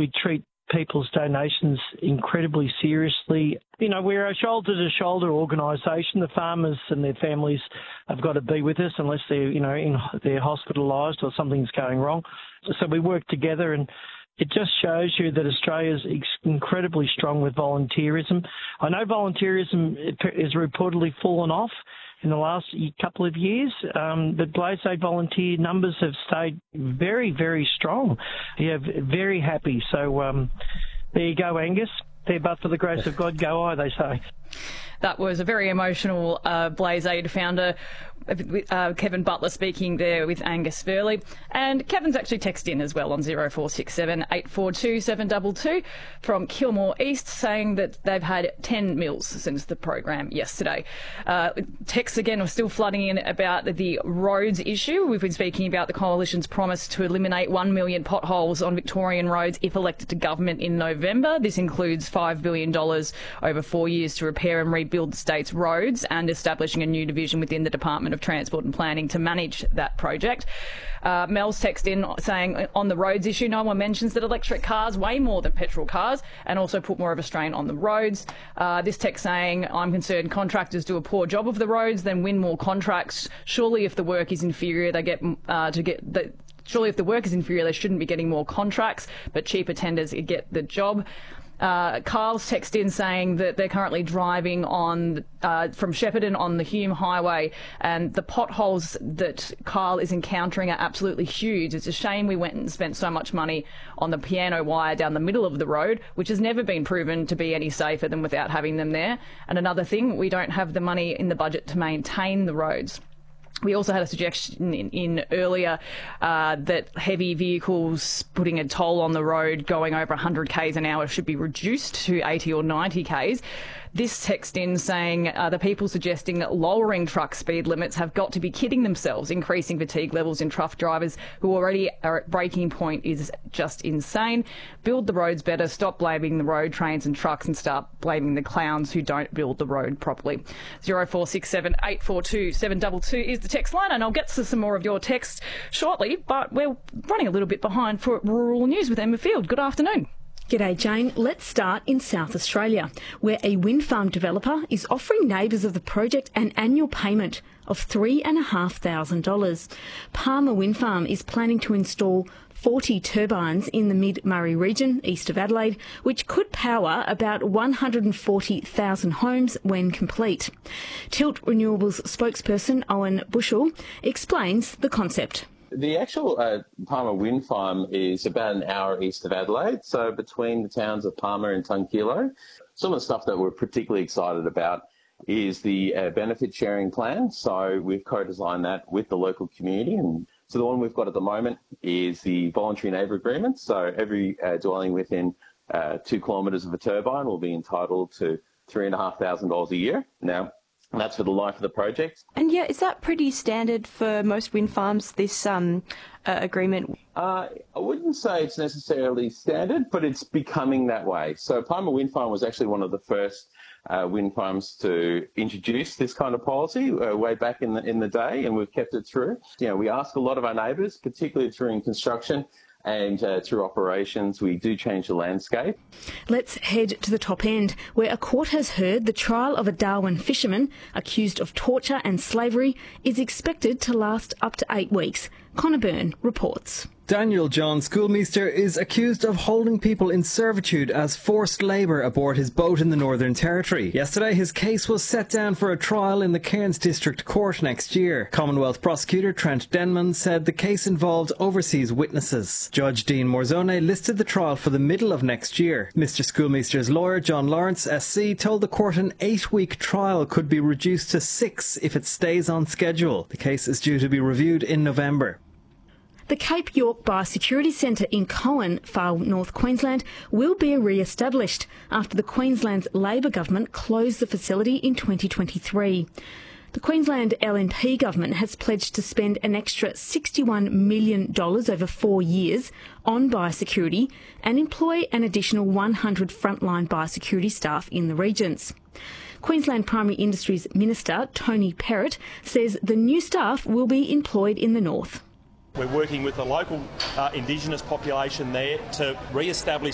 we treat people's donations incredibly seriously. You know, we're a shoulder-to-shoulder organisation. The farmers and their families have got to be with us unless they're, they're hospitalised or something's going wrong. So we work together, and it just shows you that Australia's incredibly strong with volunteerism. I know volunteerism is reportedly fallen off in the last couple of years, but BlazeAid volunteer numbers have stayed very, very strong. Yeah, very happy. So there you go, Angus. There, but for the grace of God, go I, they say. That was a very emotional BlazeAid founder, Kevin Butler, speaking there with Angus Verley. And Kevin's actually texted in as well on 0467 842 722 from Kilmore East, saying that they've had 10 meals since the program yesterday. Texts again are still flooding in about the roads issue. We've been speaking about the Coalition's promise to eliminate 1 million potholes on Victorian roads if elected to government in November. This includes $5 billion over 4 years to repair and rebuild the state's roads, and establishing a new division within the Department of Transport and Planning to manage that project. Mel's text in saying on the roads issue, no one mentions that electric cars weigh more than petrol cars and also put more of a strain on the roads. This text saying, I'm concerned contractors do a poor job of the roads, then win more contracts. Surely if the work is inferior, surely if the work is inferior, they shouldn't be getting more contracts, but cheaper tenders get the job. Carl's text in saying that they're currently driving on from Shepparton on the Hume Highway, and the potholes that Carl is encountering are absolutely huge. It's a shame we went and spent so much money on the piano wire down the middle of the road, which has never been proven to be any safer than without having them there. And another thing, we don't have the money in the budget to maintain the roads. We also had a suggestion in earlier that heavy vehicles putting a toll on the road going over 100 k's an hour should be reduced to 80 or 90 k's. This text in saying the people suggesting that lowering truck speed limits have got to be kidding themselves. Increasing fatigue levels in truck drivers who already are at breaking point is just insane. Build the roads better, stop blaming the road trains and trucks, and start blaming the clowns who don't build the road properly. 0467 842 722 is the text line, and I'll get to some more of your texts shortly, but we're running a little bit behind for rural news with Emma Field. Good afternoon. G'day, Jane. Let's start in South Australia, where a wind farm developer is offering neighbours of the project an annual payment of $3,500. Palmer Wind Farm is planning to install 40 turbines in the Mid-Murray region, east of Adelaide, which could power about 140,000 homes when complete. Tilt Renewables spokesperson Owen Bushell explains the concept. The actual Palmer Wind Farm is about an hour east of Adelaide, so between the towns of Palmer and Tunkillo. Some of the stuff that we're particularly excited about is the benefit sharing plan. So we've co-designed that with the local community, and so the one we've got at the moment is the voluntary neighbour agreement. So every dwelling within 2 kilometres of a turbine will be entitled to $3,500 a year. Now, and that's for the life of the project. And yeah, is that pretty standard for most wind farms, this agreement? I wouldn't say it's necessarily standard, but it's becoming that way. So Palmer Wind Farm was actually one of the first wind farms to introduce this kind of policy way back in the day, and we've kept it through. You know, we ask a lot of our neighbours, particularly during construction, and through operations, we do change the landscape. Let's head to the top end, where a court has heard the trial of a Darwin fisherman accused of torture and slavery is expected to last up to 8 weeks. Connor Byrne reports. Daniel John Schoolmeester is accused of holding people in servitude as forced labour aboard his boat in the Northern Territory. Yesterday, his case was set down for a trial in the Cairns District Court next year. Commonwealth prosecutor Trent Denman said the case involved overseas witnesses. Judge Dean Morzone listed the trial for the middle of next year. Mr Schoolmeester's lawyer, John Lawrence SC, told the court an 8-week trial could be reduced to 6 if it stays on schedule. The case is due to be reviewed in November. The Cape York Biosecurity Centre in Cowan, far north Queensland, will be re-established after the Queensland's Labor government closed the facility in 2023. The Queensland LNP government has pledged to spend an extra $61 million over 4 years on biosecurity and employ an additional 100 frontline biosecurity staff in the regions. Queensland Primary Industries Minister Tony Perrott says the new staff will be employed in the north. We're working with the local Indigenous population there to re-establish